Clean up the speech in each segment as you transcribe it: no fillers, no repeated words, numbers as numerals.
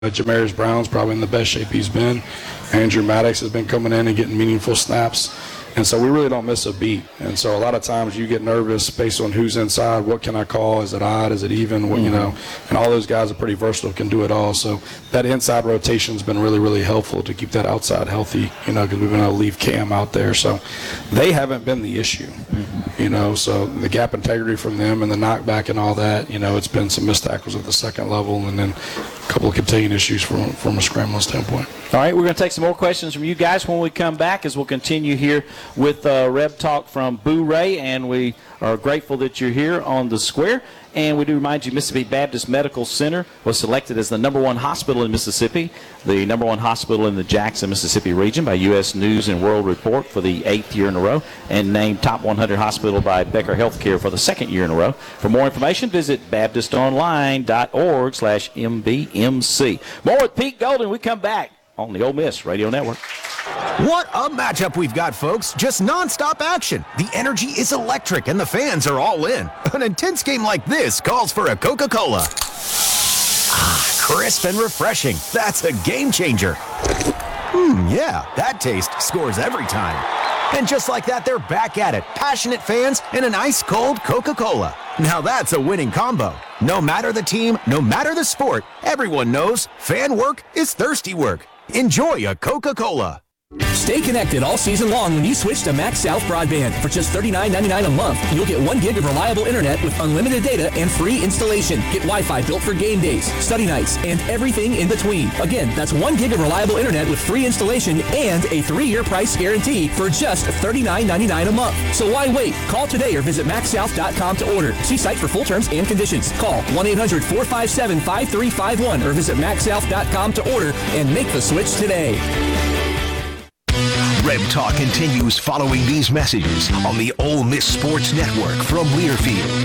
Jamarius Brown's probably in the best shape he's been. Andrew Maddox has been coming in and getting meaningful snaps. And so we really don't miss a beat. And so a lot of times you get nervous based on who's inside. What can I call? Is it odd? Is it even? What, and all those guys are pretty versatile, can do it all. So that inside rotation has been really, really helpful to keep that outside healthy, because we've been able to leave Cam out there. So they haven't been the issue, so the gap integrity from them and the knockback and all that, it's been some missed tackles at the second level and then a couple of contained issues from a scrambling standpoint. All right, we're going to take some more questions from you guys when we come back, as we'll continue here with Reb Talk from Boo Ray, and we are grateful that you're here on the square. And we do remind you, Mississippi Baptist Medical Center was selected as the #1 hospital in Mississippi, the #1 hospital in the Jackson, Mississippi region by U.S. News and World Report for the 8th year in a row, and named Top 100 Hospital by Becker Healthcare for the 2nd year in a row. For more information, visit baptistonline.org/MBMC. More with Pete Golden. We come back on the Ole Miss Radio Network. What a matchup we've got, folks. Just nonstop action. The energy is electric and the fans are all in. An intense game like this calls for a Coca-Cola. Crisp and refreshing. That's a game changer. Yeah, that taste scores every time. And just like that, they're back at it. Passionate fans and an ice-cold Coca-Cola. Now that's a winning combo. No matter the team, no matter the sport, everyone knows fan work is thirsty work. Enjoy a Coca-Cola. Stay connected all season long when you switch to Max South Broadband. For just $39.99 a month, you'll get 1 gig of reliable internet with unlimited data and free installation. Get Wi-Fi built for game days, study nights, and everything in between. Again, that's 1 gig of reliable internet with free installation and a 3-year price guarantee for just $39.99 a month. So why wait? Call today or visit maxsouth.com to order. See site for full terms and conditions. Call 1-800-457-5351 or visit maxsouth.com to order and make the switch today. Reb Talk continues following these messages on the Ole Miss Sports Network from Learfield.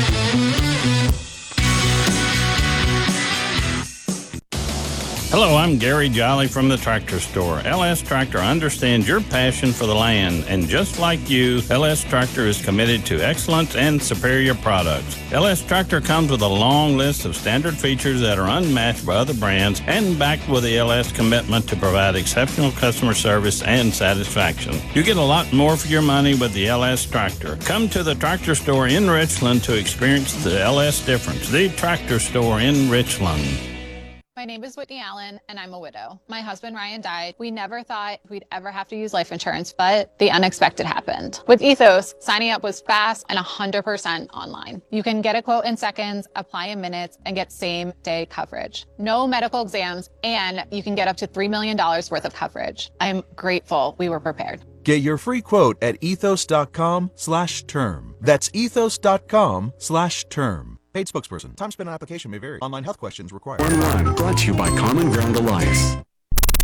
Hello, I'm Gary Jolly from the Tractor Store. LS Tractor understands your passion for the land, and just like you, LS Tractor is committed to excellence and superior products. LS Tractor comes with a long list of standard features that are unmatched by other brands and backed with the LS commitment to provide exceptional customer service and satisfaction. You get a lot more for your money with the LS Tractor. Come to the Tractor Store in Richland to experience the LS difference. The Tractor Store in Richland. My name is Whitney Allen, and I'm a widow. My husband, Ryan, died. We never thought we'd ever have to use life insurance, but the unexpected happened. With Ethos, signing up was fast and 100% online. You can get a quote in seconds, apply in minutes, and get same-day coverage. No medical exams, and you can get up to $3 million worth of coverage. I'm grateful we were prepared. Get your free quote at ethos.com/term. That's ethos.com/term. Paid spokesperson. Time spent on application may vary. Online health questions required. Online, brought to you by Common Ground Alliance.